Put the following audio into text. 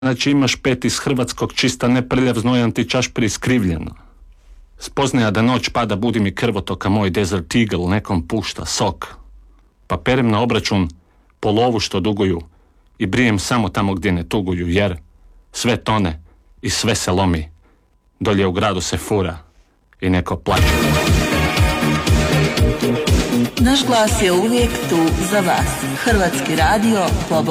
Znači imaš pet iz hrvatskog, čista neprljav znojan ti čaš priskrivljeno. Spoznaja da noć pada budi mi krvotoka moj Desert Eagle nekom pušta sok. Pa perem na obračun po lovu što duguju i brijem samo tamo gdje ne tuguju, jer sve tone i sve se lomi. Dolje u gradu se fura i neko plaće. Naš glas je uvijek tu za vas. Hrvatski radio,